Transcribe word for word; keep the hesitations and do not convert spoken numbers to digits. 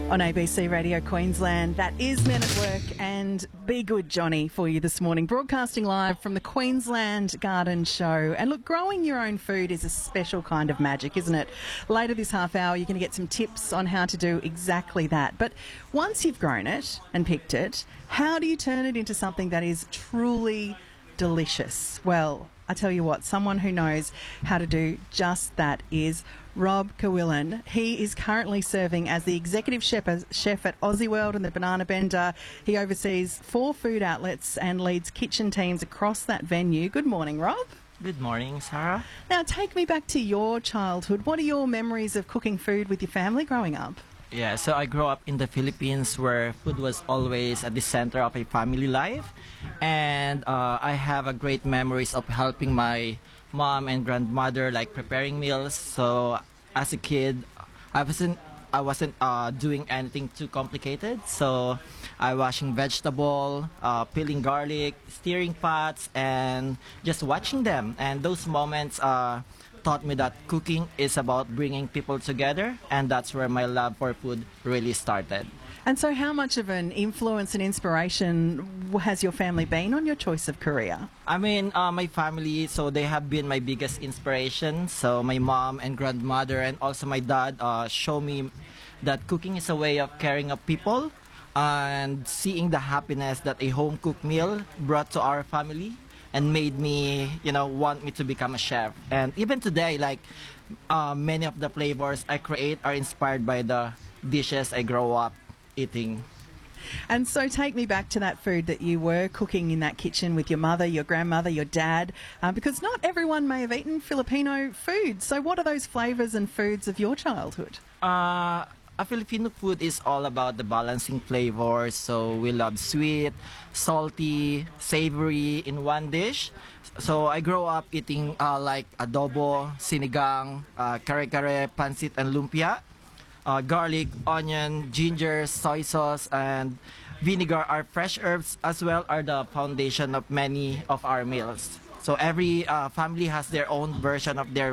On A B C Radio Queensland, that is Men at Work and Be Good Johnny for you this morning, broadcasting live from the Queensland Garden Show. And look, growing your own food is a special kind of magic, isn't it? Later this half hour, you're going to get some tips on how to do exactly that. But once you've grown it and picked it, how do you turn it into something that is truly delicious? Well, I tell you what, someone who knows how to do just that is Rob Cowillan. He is currently serving as the executive chef, chef at Aussie World and the Banana Bender. He oversees four food outlets and leads kitchen teams across that venue. Good morning, Rob. Good morning, Sarah. Now, take me back to your childhood. What are your memories of cooking food with your family growing up? Yeah, so I grew up in the Philippines where food was always at the center of a family life. And uh, I have a great memories of helping my mom and grandmother, like preparing meals. So as a kid, I wasn't I wasn't uh, doing anything too complicated. So I washing vegetable, uh, peeling garlic, stirring pots, and just watching them. And those moments uh, taught me that cooking is about bringing people together, and that's where my love for food really started. And so how much of an influence and inspiration has your family been on your choice of career? I mean, uh, my family, so they have been my biggest inspiration. So my mom and grandmother and also my dad uh, show me that cooking is a way of caring of people and seeing the happiness that a home-cooked meal brought to our family and made me, you know, want me to become a chef. And even today, like uh, many of the flavors I create are inspired by the dishes I grow up eating. And so take me back to that food that you were cooking in that kitchen with your mother, your grandmother, your dad, uh, because not everyone may have eaten Filipino food. So what are those flavours and foods of your childhood? Uh, a Filipino food is all about the balancing flavors. So we love sweet, salty, savory in one dish. So I grew up eating uh, like adobo, sinigang, uh, kare-kare, pancit, and lumpia. Uh, garlic, onion, ginger, soy sauce, and vinegar are fresh herbs as well are the foundation of many of our meals. So every uh, family has their own version of their